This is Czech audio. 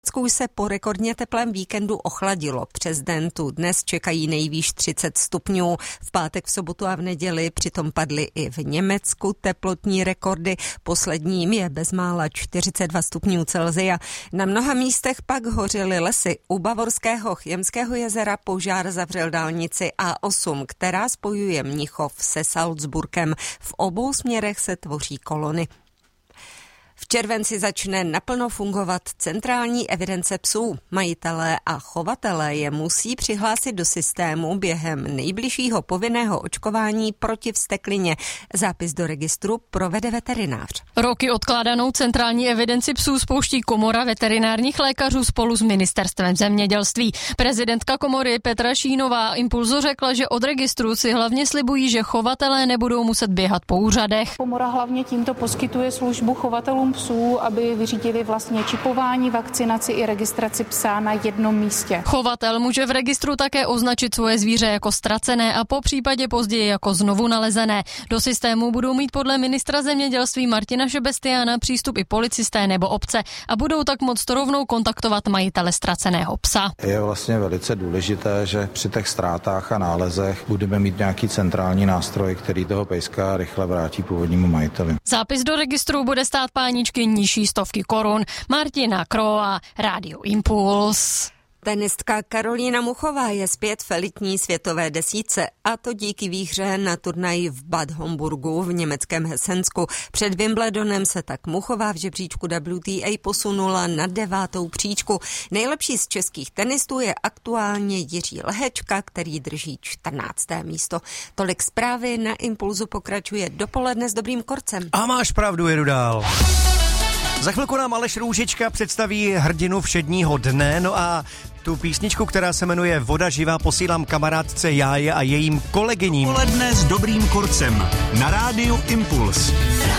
Se po rekordně teplém víkendu ochladilo. Přes den tu dnes čekají nejvýš 30 stupňů. V pátek, v sobotu a v neděli přitom padly i v Německu teplotní rekordy. Posledním je bezmála 42 stupňů Celsia. Na mnoha místech pak hořely lesy. U bavorského Chjemského jezera požár zavřel dálnici A8, která spojuje Mnichov se Salzburgem. V obou směrech se tvoří kolony. V červenci začne naplno fungovat centrální evidence psů. Majitelé a chovatelé je musí přihlásit do systému během nejbližšího povinného očkování proti vzteklině. Zápis do registru provede veterinář. Roky odkládanou centrální evidenci psů spouští Komora veterinárních lékařů spolu s Ministerstvem zemědělství. Prezidentka komory Petra Šínová Impulzu řekla, že od registru si hlavně slibují, že chovatelé nebudou muset běhat po úřadech. Komora hlavně tímto poskytuje službu chovatelům psů, aby vyřídili vlastně čipování, vakcinaci i registraci psa na jednom místě. Chovatel může v registru také označit svoje zvíře jako ztracené a po případě později jako znovu nalezené. Do systému budou mít podle ministra zemědělství Martina Šebestiána přístup i policisté nebo obce a budou tak moct rovnou kontaktovat majitele ztraceného psa. Je vlastně velice důležité, že při těch ztrátách a nálezech budeme mít nějaký centrální nástroj, který toho pejska rychle vrátí původnímu majiteli. Zápis do registru bude stát páničky nižší stovky korun. Martina Kroa, Rádio Impuls. Tenistka Karolína Muchová je zpět v elitní světové desítce, a to díky výhře na turnaji v Bad Homburgu v německém Hesensku. Před Wimbledonem se tak Muchová v žebříčku WTA posunula na 9. příčku. Nejlepší z českých tenistů je aktuálně Jiří Lehečka, který drží 14. místo. Tolik zprávy, na Impulzu pokračuje dopoledne s dobrým korcem. A máš pravdu, jedu dál. Za chvilku nám Aleš Růžička představí hrdinu všedního dne, no a tu písničku, která se jmenuje Voda živá, posílám kamarádce Jáje a jejím kolegyním. Dopoledne s dobrým korcem na Rádiu Impuls.